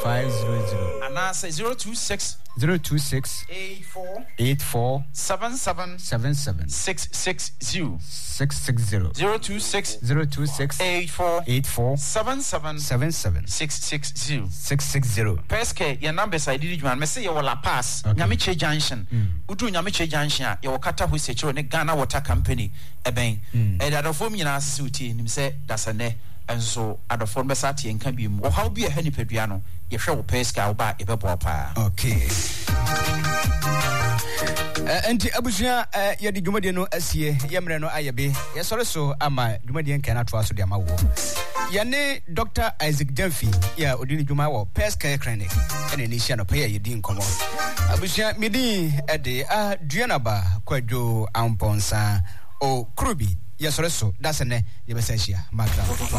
500. And I say 026 84 77 660 026 84 77 660 Peske your numbers I did you say you will pass Nyamiche Junction Udu Nyamiche Junction your kata who say ne Ghana Water Company eben and that of me na suit him say that's a ne and so at the former sati and can be more how be a henny pediano you show Peska ba pa okay. Enti abusia yedi dwumade no asie yemre no ayabe yesore so ama dwumade nkan ato aso de ama wo yane Dr. Isaac Jamfi ya odini dwuma wo Peska Clinic ene ni hia no pa yedi nkomo abusia medi ede duanaba kwadwo amponsa o krubi yesore so dasene yebesahia magra